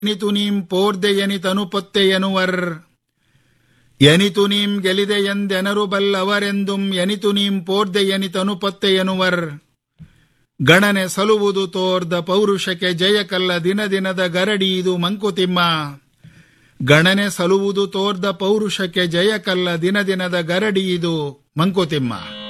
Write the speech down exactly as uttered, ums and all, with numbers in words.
ಎನಿತು ನೀಂ ಪೋರ್ದೆ ಎನಿತನುಪೊತ್ತೆ ಎನ್ನುವರ್. ಎನಿತು ನೀಂ ಗೆಲಿದೆ ಎಂದೆನರು ಬಲ್ಲವರೆಂದುಂ ಎನಿತು ನೀಂ ಪೋರ್ದೆ ಎನಿತನುಪೊತ್ತೆ ಎನ್ನುವರ್. ಗಣನೆ ಸಲುವುದು ತೋರ್ದ ಪೌರುಷಕ್ಕೆ ಜಯಕಲ್ಲ ದಿನ ದಿನದ ಗರಡಿ ಇದು ಮಂಕುತಿಮ್ಮ. ಗಣನೆ ಸಲುವುದು ತೋರ್ದ ಪೌರುಷಕ್ಕೆ ಜಯಕಲ್ಲ ದಿನ ದಿನದ ಗರಡಿ ಇದು ಮಂಕುತಿಮ್ಮ.